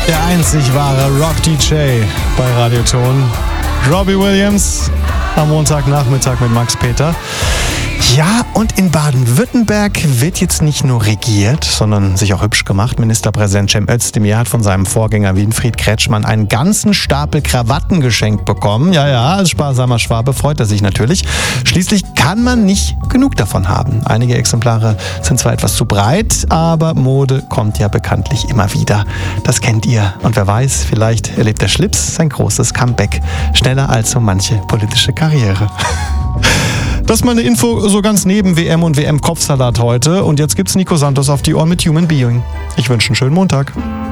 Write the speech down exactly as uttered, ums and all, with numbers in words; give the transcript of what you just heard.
Der einzig wahre Rock-D J bei Radioton. Robbie Williams am Montagnachmittag mit Max Peter. Ja, und in Baden-Württemberg wird jetzt nicht nur regiert, sondern sich auch hübsch gemacht. Ministerpräsident Cem Özdemir hat von seinem Vorgänger Winfried Kretschmann einen ganzen Stapel Krawatten geschenkt bekommen. Ja, ja, als sparsamer Schwabe freut er sich natürlich. Schließlich kann man nicht genug davon haben. Einige Exemplare sind zwar etwas zu breit, aber Mode kommt ja bekanntlich immer wieder. Das kennt ihr. Und wer weiß, vielleicht erlebt der Schlips sein großes Comeback. Schneller als so manche politische Karriere. Das ist mal eine Info so ganz neben W M und W M-Kopfsalat heute. Und jetzt gibt's Nico Santos auf die Ohren mit Human Being. Ich wünsche einen schönen Montag.